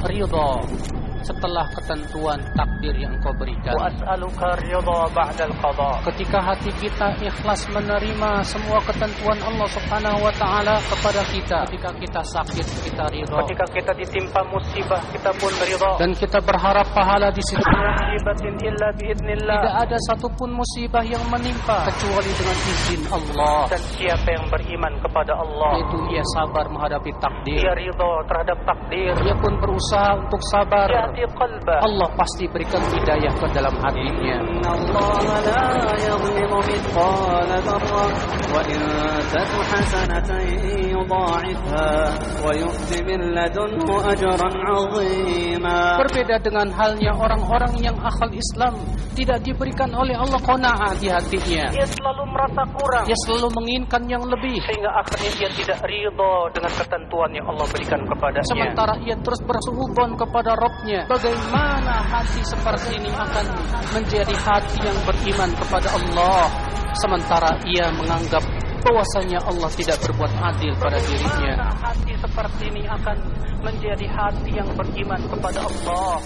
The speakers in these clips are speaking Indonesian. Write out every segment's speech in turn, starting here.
ridha setelah ketentuan takdir yang Engkau berikan. Wa as'aluka ridha ba'da al-qada. Ketika hati kita ikhlas menerima semua ketentuan Allah Subhanahu wa taala kepada kita, ketika kita sakit kita ridha, ketika kita ditimpa musibah kita pun ridha, dan kita berharap pahala di situ. musibatin illa biidznillah. Tidak ada satupun musibah yang menimpa kecuali dengan izin Allah. Dan siapa yang beriman kepada Allah, yaitu ia sabar menghadapi takdir, dia ridha terhadap takdir, ia pun berusaha untuk sabar, yahdi qalbah, Allah pasti berikan hidayah ke dalam hatinya. Innallaha la yadhlimu mithqala dzarrah wa in taku hasanatan yudha'ifha wa yu'ti min ladunhu ajran 'azima. Berbeda dengan halnya orang-orang yang akal Islam, tidak diberikan oleh Allah qanaah di hatinya. Dia selalu merasa kurang, Dia selalu menginginkan yang lebih, sehingga akhirnya dia tidak ridha dengan ketentuan yang Allah berikan kepadanya. sementara ia terus bersuudzon kepada Rabb-Nya. Bagaimana hati seperti ini akan menjadi hati yang beriman kepada Allah, sementara ia menganggap bahwasanya Allah tidak berbuat adil pada dirinya. Hati seperti ini akan menjadi hati yang beriman kepada Allah.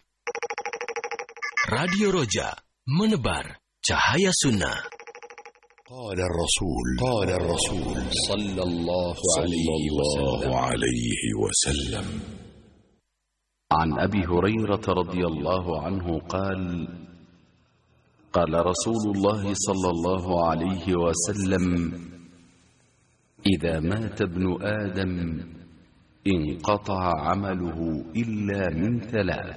Radio Roja, menebar cahaya sunnah. قال الرسول صلى الله عليه وسلم عن أبي هريرة رضي الله عنه قال قال رسول الله صلى الله عليه وسلم إذا مات ابن آدم انقطع عمله إلا من ثلاث: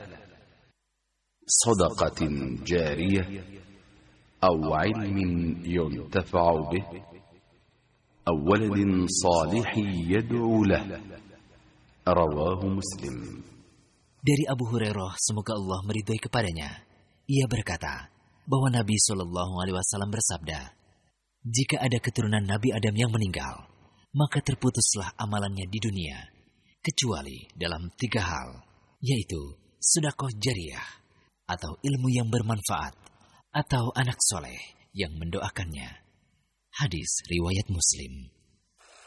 صدقة جارية أو علم ينتفع به أو ولد صالح يدعو له. رواه مسلم. Dari Abu Hurairah, semoga Allah meridhai kepadanya, ia berkata bahwa Nabi SAW bersabda, jika ada keturunan Nabi Adam yang meninggal, maka terputuslah amalannya di dunia, kecuali dalam 3 hal, yaitu sedekah jariyah, atau ilmu yang bermanfaat, atau anak soleh yang mendoakannya. Hadis riwayat Muslim.